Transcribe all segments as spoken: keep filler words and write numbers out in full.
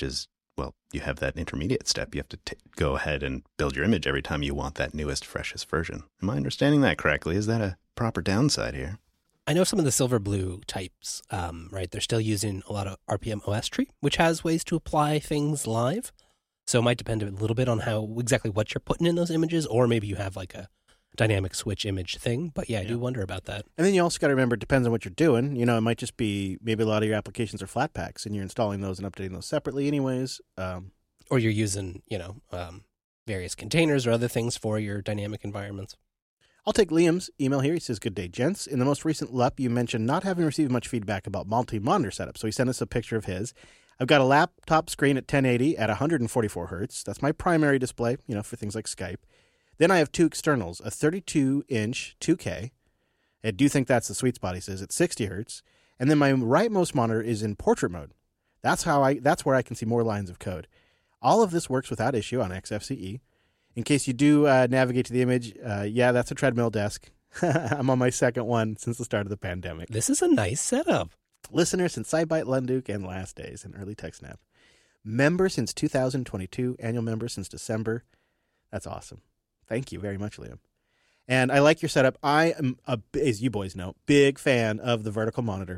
which is, well, you have that intermediate step. You have to t- go ahead and build your image every time you want that newest, freshest version. Am I understanding that correctly? Is that a proper downside here? I know some of the Silverblue types, um, right? They're still using a lot of R P M O S tree, which has ways to apply things live. So it might depend a little bit on how exactly what you're putting in those images, or maybe you have like a dynamic switch image thing. But yeah, I yeah. do wonder about that. And then you also got to remember, it depends on what you're doing. You know, it might just be maybe a lot of your applications are flat packs and you're installing those and updating those separately anyways. Um, or you're using, you know, um, various containers or other things for your dynamic environments. I'll take Liam's email here. He says, good day, gents. In the most recent L U P, you mentioned not having received much feedback about multi-monitor setup. So he sent us a picture of his. I've got a laptop screen at ten eighty at one hundred forty-four hertz. That's my primary display, you know, for things like Skype. Then I have two externals, a thirty-two inch two K. I do think that's the sweet spot, he says, at sixty hertz. And then my rightmost monitor is in portrait mode. That's how I. That's where I can see more lines of code. All of this works without issue on X F C E. In case you do uh, navigate to the image, uh, yeah, that's a treadmill desk. I'm on my second one since the start of the pandemic. This is a nice setup. Listener since SciByte, Lunduke, and Last Days, and early TechSnap. Member since two thousand twenty-two. Annual member since December. That's awesome. Thank you very much, Liam. And I like your setup. I am, a, as you boys know, big fan of the vertical monitor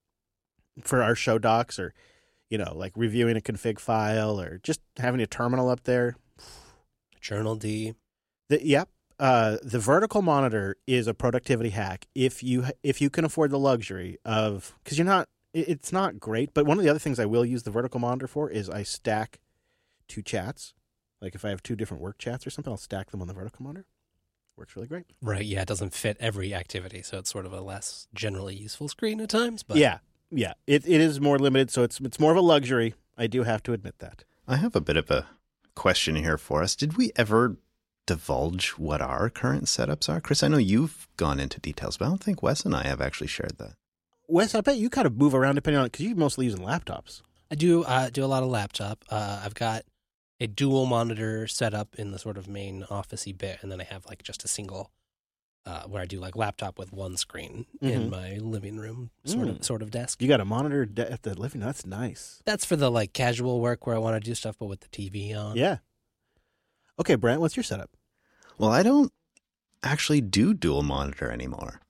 for our show docs or, you know, like reviewing a config file or just having a terminal up there. Journal D. The, yep. Uh, the vertical monitor is a productivity hack if you if you can afford the luxury of, because you're not, it's not great, but one of the other things I will use the vertical monitor for is I stack two chats. Like if I have two different work chats or something, I'll stack them on the vertical monitor. Works really great. Right, yeah, it doesn't fit every activity, so it's sort of a less generally useful screen at times. But yeah, yeah, it it is more limited, so it's it's more of a luxury. I do have to admit that. I have a bit of a question here for us. Did we ever divulge what our current setups are? Chris, I know you've gone into details, but I don't think Wes and I have actually shared that. Wes, I bet you kind of move around depending on it, because you're mostly using laptops. I do uh, do a lot of laptop. Uh, I've got a dual monitor set up in the sort of main office-y bit, and then I have like just a single uh, where I do like laptop with one screen mm-hmm. in my living room sort mm. of sort of desk. You got a monitor de- at the living? That's nice. That's for the like casual work where I want to do stuff, but with the T V on. Yeah. Okay, Brent, what's your setup? Well, I don't actually do dual monitor anymore.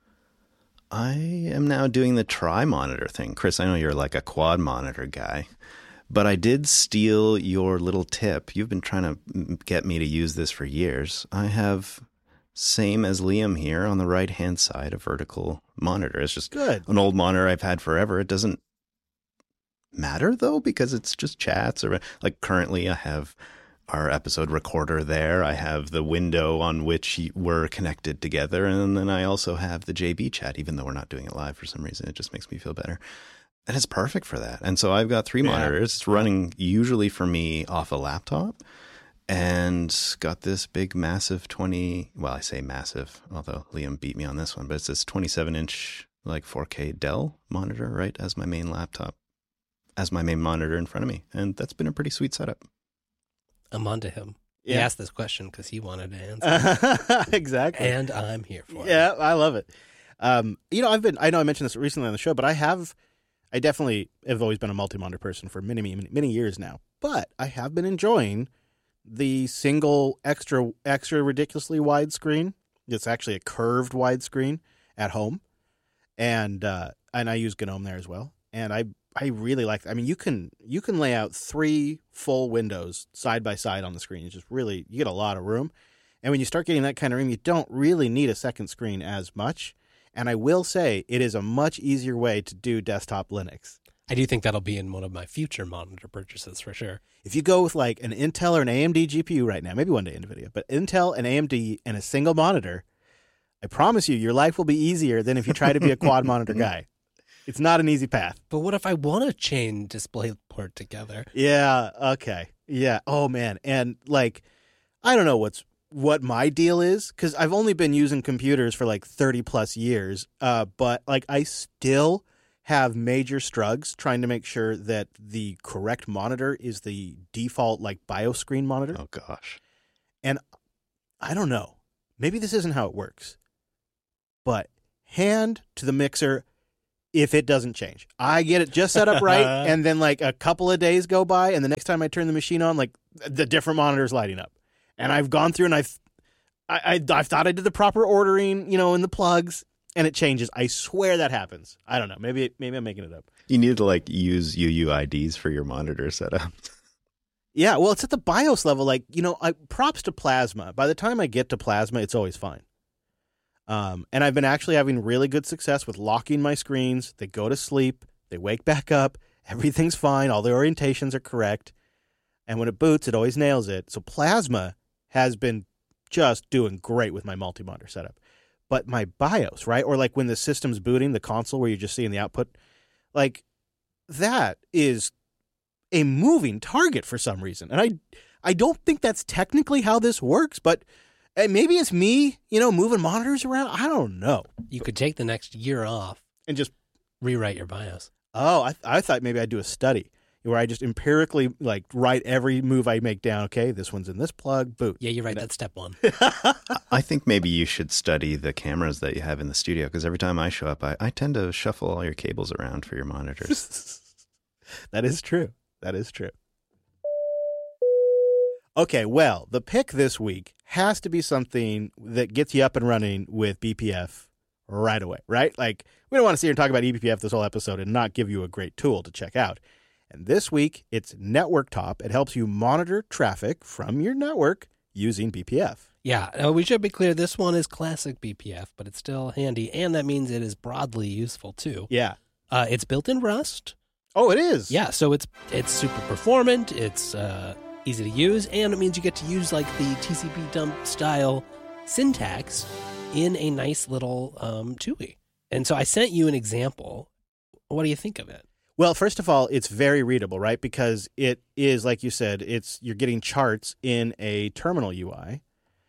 I am now doing the tri-monitor thing. Chris, I know you're like a quad monitor guy, but I did steal your little tip. You've been trying to get me to use this for years. I have, same as Liam here, on the right-hand side, a vertical monitor. It's just Good. An old monitor I've had forever. It doesn't matter, though, because it's just chats. Or like currently I have our episode recorder there. I have the window on which we're connected together. And then I also have the J B chat, even though we're not doing it live for some reason. It just makes me feel better. And it's perfect for that. And so I've got three yeah. monitors. It's running usually for me off a laptop and got this big, massive twenty, well, I say massive, although Liam beat me on this one, but it's this twenty-seven inch like four K Dell monitor, right, as my main laptop, as my main monitor in front of me. And that's been a pretty sweet setup. I'm onto him. Yeah. He asked this question because he wanted to answer. Exactly. And I'm here for it. Yeah, I love it. Um, you know, I've been, I know I mentioned this recently on the show, but I have, I definitely have always been a multi-monitor person for many, many, many years now. But I have been enjoying the single extra, extra ridiculously wide screen. It's actually a curved widescreen at home. And, uh, and I use GNOME there as well. And I, I really like that. I mean, you can you can lay out three full windows side by side on the screen. It's just really, you get a lot of room. And when you start getting that kind of room, you don't really need a second screen as much. And I will say it is a much easier way to do desktop Linux. I do think that'll be in one of my future monitor purchases for sure. If you go with like an Intel or an A M D G P U right now, maybe one day NVIDIA, but Intel and A M D and a single monitor, I promise you, your life will be easier than if you try to be a quad monitor guy. It's not an easy path. But what if I want to chain DisplayPort together? Yeah, okay. Yeah, oh man. And like, I don't know what's what my deal is, because I've only been using computers for like thirty plus years, uh, but like I still have major struggles trying to make sure that the correct monitor is the default like BIOS screen monitor. Oh gosh. And I don't know. Maybe this isn't how it works. But hand to the mixer, if it doesn't change. I get it just set up right, and then like a couple of days go by, and the next time I turn the machine on, like the different monitor is lighting up. And I've gone through and I've, I, I, I've thought I did the proper ordering, you know, in the plugs, and it changes. I swear that happens. I don't know. Maybe maybe I'm making it up. You need to like use U U I Ds for your monitor setup. Yeah, well, it's at the BIOS level. Like, you know, I, props to Plasma. By the time I get to Plasma, it's always fine. Um, and I've been actually having really good success with locking my screens. They go to sleep. They wake back up. Everything's fine. All the orientations are correct. And when it boots, it always nails it. So Plasma has been just doing great with my multi-monitor setup. But my BIOS, right? Or like when the system's booting, the console where you're just seeing the output, like that is a moving target for some reason. And I, I don't think that's technically how this works, but maybe it's me, you know, moving monitors around. I don't know. You could take the next year off and just rewrite your BIOS. Oh, I I thought maybe I'd do a study where I just empirically like write every move I make down. Okay, this one's in this plug, boot. Yeah, you're right. That's step one. I think maybe you should study the cameras that you have in the studio, because every time I show up, I, I tend to shuffle all your cables around for your monitors. That is true. That is true. Okay, well, the pick this week has to be something that gets you up and running with B P F right away, right? Like, we don't want to sit here and talk about E B P F this whole episode and not give you a great tool to check out. And this week, it's Network Top. It helps you monitor traffic from your network using B P F. Yeah, uh, we should be clear. This one is classic B P F, but it's still handy, and that means it is broadly useful, too. Yeah. Uh, it's built in Rust. Oh, it is? Yeah, so it's it's super performant. It's uh, easy to use, and it means you get to use like the T C P dump style syntax in a nice little um, T U I. And so I sent you an example. What do you think of it? Well, first of all, it's very readable, right? Because it is, like you said, it's you're getting charts in a terminal U I.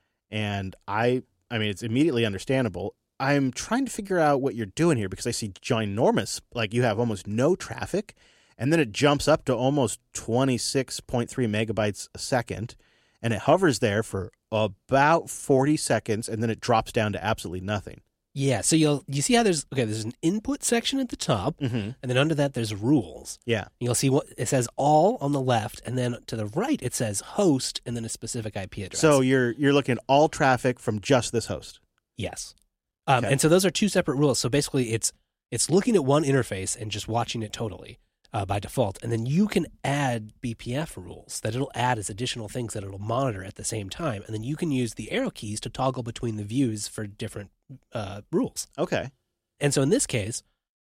And I, I mean, it's immediately understandable. I'm trying to figure out what you're doing here because I see ginormous, like you have almost no traffic, and then it jumps up to almost twenty-six point three megabytes a second, and it hovers there for about forty seconds, and then it drops down to absolutely nothing. Yeah, so you'll you see how there's okay, there's an input section at the top, Mm-hmm. and then under that there's rules. Yeah. You'll see what it says all on the left, and then to the right it says host, and then a specific I P address. So you're you're looking at all traffic from just this host. Yes. Um, Okay. And so those are two separate rules. So basically, it's it's looking at one interface and just watching it totally uh, by default. And then you can add B P F rules that it'll add as additional things that it'll monitor at the same time. And then you can use the arrow keys to toggle between the views for different uh, rules. Okay. And so in this case,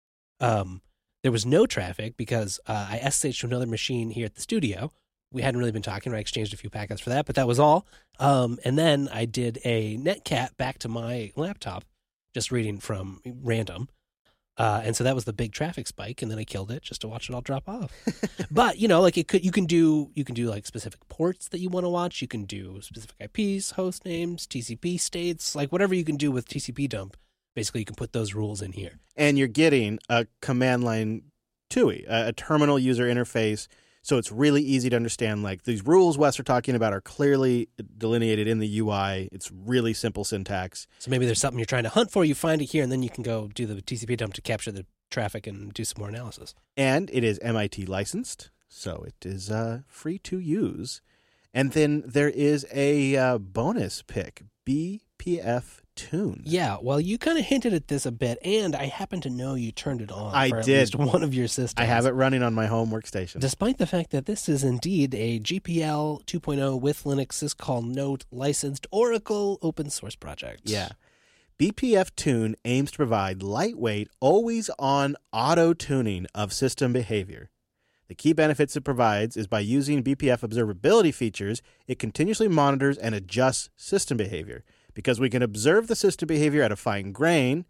um, there was no traffic because uh, I S S H'd to another machine here at the studio. We hadn't really been talking. I exchanged a few packets for that, but that was all. Um, and then I did a netcat back to my laptop, just reading from random. Uh, and so that was the big traffic spike, and then I killed it just to watch it all drop off. But, you know, like it could, you can do, you can do like specific ports that you want to watch. You can do specific I Ps, host names, T C P states, like whatever you can do with T C P dump. Basically, you can put those rules in here. And you're getting a command line T U I, a, a terminal user interface. So it's really easy to understand. Like these rules Wes are talking about are clearly delineated in the U I. It's really simple syntax. So maybe there's something you're trying to hunt for, you find it here, and then you can go do the T C P dump to capture the traffic and do some more analysis. And it is M I T licensed, so it is uh, free to use. And then there is a uh, bonus pick, B P F Tune. Yeah, well, you kind of hinted at this a bit, and I happen to know you turned it on I for at did. least one of your systems. I have it running on my home workstation. Despite the fact that this is indeed a G P L two point oh with Linux syscall note licensed Oracle open source project. Yeah. B P F Tune aims to provide lightweight, always-on auto-tuning of system behavior. The key benefits it provides is by using B P F observability features, it continuously monitors and adjusts system behavior. Because we can observe the system behavior at a fine grain,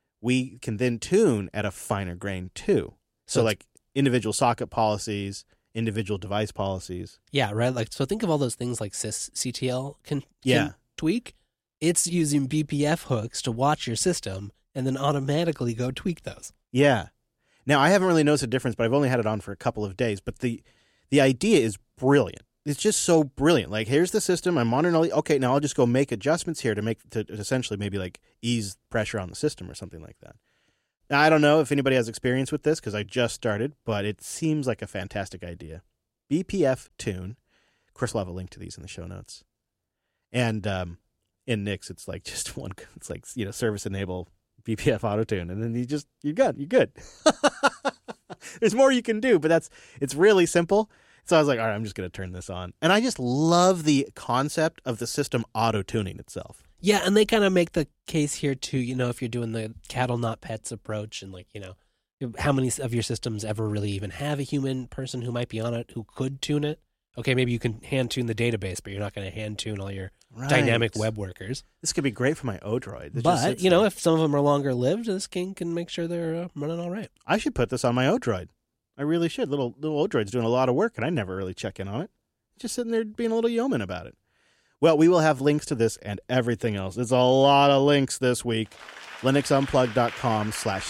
we can then tune at a finer grain too. So, So like individual socket policies, individual device policies. Yeah, right. Like, so think of all those things like sysctl can, can Yeah. tweak. It's using B P F hooks to watch your system and then automatically go tweak those. Yeah. Now, I haven't really noticed a difference, but I've only had it on for a couple of days. But the the idea is brilliant. It's just so brilliant. Like, here's the system. I'm monitoring all the, okay, now I'll just go make adjustments here to make, to essentially maybe like ease pressure on the system or something like that. Now, I don't know if anybody has experience with this because I just started, but it seems like a fantastic idea. B P F Tune. Of course, we'll have a link to these in the show notes. And um, in Nix, it's like just one, it's like, you know, service enable B P F auto tune. And then you just, you're good. You're good. There's more you can do, but that's, it's really simple. So I was like, all right, I'm just going to turn this on. And I just love the concept of the system auto tuning itself. Yeah, and they kind of make the case here too, you know, if you're doing the cattle not pets approach and like, you know, how many of your systems ever really even have a human person who might be on it who could tune it? Okay, maybe you can hand tune the database, but you're not going to hand tune all your right. dynamic web workers. This could be great for my Odroid. It but, you know, there. If some of them are longer lived, this king can make sure they're uh, running all right. I should put this on my Odroid. I really should. Little little Odroid's doing a lot of work, and I never really check in on it. Just sitting there being a little yeoman about it. Well, we will have links to this and everything else. There's a lot of links this week. linuxunplugged.com slash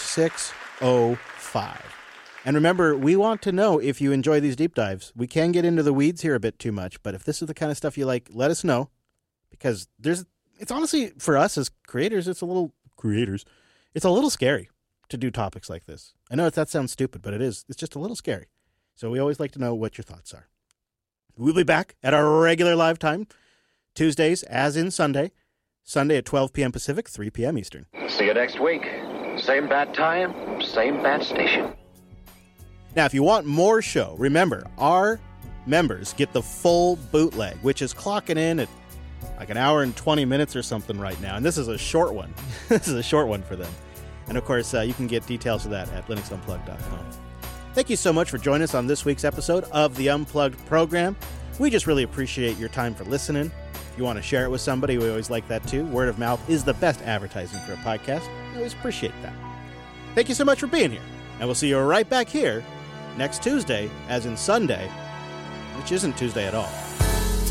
605. And remember, we want to know if you enjoy these deep dives. We can get into the weeds here a bit too much, but if this is the kind of stuff you like, let us know. Because there's, it's honestly, for us as creators, it's a little, creators, it's a little scary to do topics like this. I know that sounds stupid, but it is. It's just a little scary. So we always like to know what your thoughts are. We'll be back at our regular live time, Tuesdays as in Sunday. Sunday at twelve p.m. Pacific, three p.m. Eastern. See you next week. Same bat time, same bat station. Now, if you want more show, remember, our members get the full bootleg, which is clocking in at like an hour and twenty minutes or something right now. And this is a short one. This is a short one for them. And, of course, uh, you can get details of that at linux unplugged dot com. Thank you so much for joining us on this week's episode of the Unplugged program. We just really appreciate your time for listening. If you want to share it with somebody, we always like that, too. Word of mouth is the best advertising for a podcast. I always appreciate that. Thank you so much for being here. And we'll see you right back here next Tuesday, as in Sunday, which isn't Tuesday at all.